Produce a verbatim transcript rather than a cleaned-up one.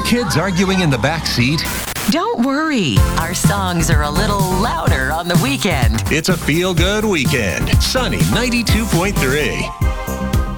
kids arguing in the back seat? Don't worry. Our songs are a little louder on the weekend. It's a feel-good weekend. Sunny ninety-two point three.